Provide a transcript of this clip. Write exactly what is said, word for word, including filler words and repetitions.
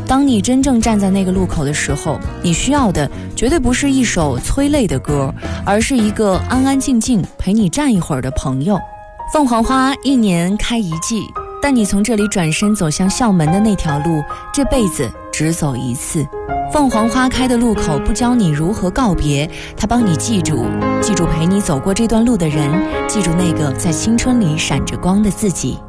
当你真正站在那个路口的时候，你需要的绝对不是一首催泪的歌，而是一个安安静静陪你站一会儿的朋友。凤凰花一年开一季，但你从这里转身走向校门的那条路，这辈子只走一次。凤凰花开的路口不教你如何告别，它帮你记住，记住陪你走过这段路的人，记住那个在青春里闪着光的自己。